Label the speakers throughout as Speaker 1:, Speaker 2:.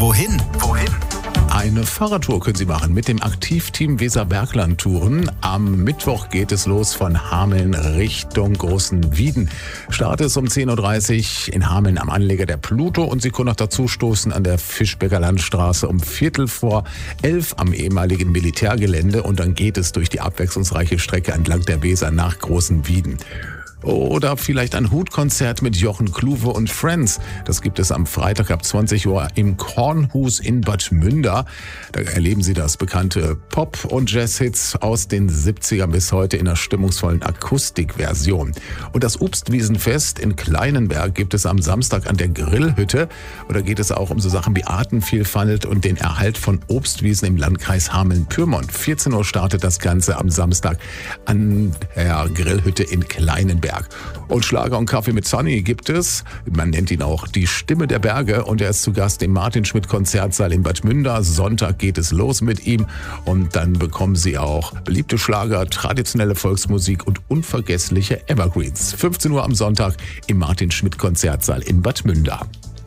Speaker 1: wohin?
Speaker 2: Eine Fahrradtour können Sie machen mit dem Aktivteam Weserbergland-Touren. Am Mittwoch geht es los von Hameln Richtung Großen Wieden. Start ist um 10.30 Uhr in Hameln am Anleger der Pluto und Sie können noch dazu stoßen an der Fischbecker Landstraße um 11:15 am ehemaligen Militärgelände und dann geht es durch die abwechslungsreiche Strecke entlang der Weser nach Großen Wieden. Oder vielleicht ein Hutkonzert mit Jochen Kluwe und Friends. Das gibt es am Freitag ab 20 Uhr im Kornhus in Bad Münder. Da erleben Sie das bekannte Pop- und Jazz-Hits aus den 70ern bis heute in einer stimmungsvollen Akustikversion. Und das Obstwiesenfest in Kleinenberg gibt es am Samstag an der Grillhütte. Und da geht es auch um so Sachen wie Artenvielfalt und den Erhalt von Obstwiesen im Landkreis Hameln-Pyrmont. 14 Uhr startet das Ganze am Samstag an der Grillhütte in Kleinenberg. Und Schlager und Kaffee mit Sunny gibt es. Man nennt ihn auch die Stimme der Berge und er ist zu Gast im Martin-Schmidt-Konzertsaal in Bad Münder. Sonntag geht es los mit ihm und dann bekommen Sie auch beliebte Schlager, traditionelle Volksmusik und unvergessliche Evergreens. 15 Uhr am Sonntag im Martin-Schmidt-Konzertsaal in Bad Münder.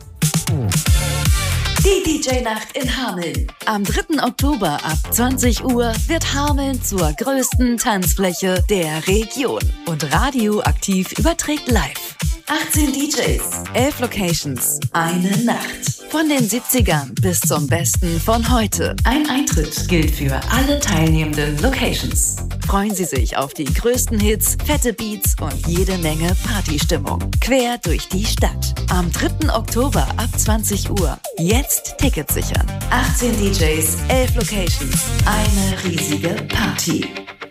Speaker 3: Die DJ-Nacht in Hameln. Am 3. Oktober ab 20 Uhr wird Hameln zur größten Tanzfläche der Region. Und Radioaktiv überträgt live. 18 DJs, 11 Locations, eine Nacht. Von den 70ern bis zum Besten von heute. Ein Eintritt gilt für alle teilnehmenden Locations. Freuen Sie sich auf die größten Hits, fette Beats und jede Menge Partystimmung. Quer durch die Stadt. Am 3. Oktober ab 20 Uhr. Jetzt Tickets sichern. 18 DJs, 11 Locations, eine riesige Party.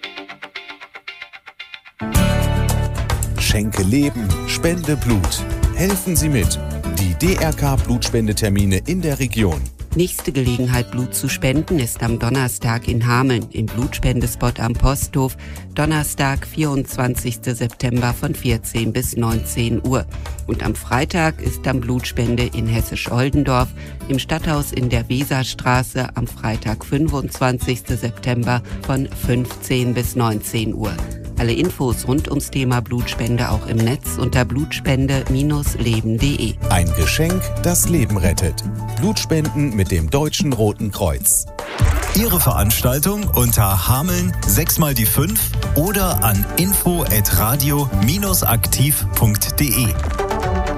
Speaker 1: Schenke Leben, spende Blut. Helfen Sie mit. Die DRK-Blutspendetermine in der Region.
Speaker 4: Nächste Gelegenheit, Blut zu spenden, ist am Donnerstag in Hameln im Blutspendespot am Posthof. Donnerstag, 24. September von 14 bis 19 Uhr. Und am Freitag ist dann Blutspende in Hessisch-Oldendorf im Stadthaus in der Weserstraße am Freitag, 25. September von 15 bis 19 Uhr. Alle Infos rund ums Thema Blutspende auch im Netz unter blutspende-leben.de.
Speaker 1: Ein Geschenk, das Leben rettet. Blutspenden mit dem Deutschen Roten Kreuz. Ihre Veranstaltung unter Hameln 6x5 oder an info@radio-aktiv.de.